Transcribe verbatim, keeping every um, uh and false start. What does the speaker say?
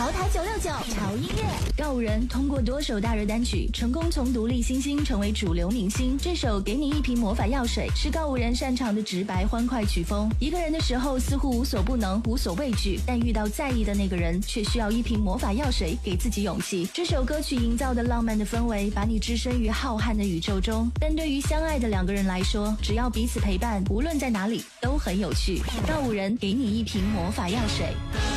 潮台九六九潮音乐。告五人通过多首大热单曲，成功从独立新星成为主流明星。这首《给你一瓶魔法药水》是告五人擅长的直白欢快曲风。一个人的时候似乎无所不能，无所畏惧，但遇到在意的那个人，却需要一瓶魔法药水给自己勇气。这首歌曲营造的浪漫的氛围，把你置身于浩瀚的宇宙中。但对于相爱的两个人来说，只要彼此陪伴，无论在哪里都很有趣。告五人给你一瓶魔法药水。